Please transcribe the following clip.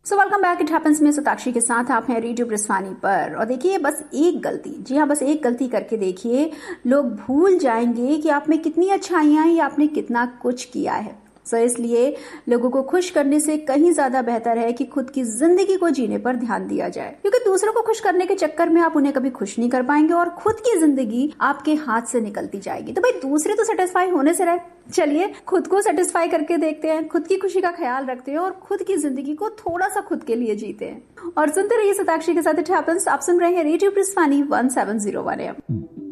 So welcome back. It happens में सताक्षी के साथ आप हैं रेडियो ब्रिस्वानी पर। और देखिए, बस एक गलती, जी हाँ, बस एक गलती करके देखिए, लोग भूल जाएंगे कि आप में कितनी अच्छाइयां हैं या आपने कितना कुछ किया है। सो इसलिए लोगों को खुश करने से कहीं ज्यादा बेहतर है कि खुद की जिंदगी को जीने पर ध्यान दिया जाए, क्योंकि दूसरों को खुश करने के चक्कर में आप उन्हें कभी खुश नहीं कर पाएंगे और खुद की जिंदगी आपके हाथ से निकलती जाएगी। तो भाई, दूसरे तो सेटिस्फाई होने से रहे, चलिए खुद को सेटिस्फाई करके देखते हैं, खुद की खुशी का ख्याल रखते हैं और खुद की जिंदगी को थोड़ा सा खुद के लिए जीते हैं। और सुनते रहिए सताक्षी के साथ इट हैपेंस। आप सुन रहे हैं रेडियो ब्रिस्वानी 1701 AM।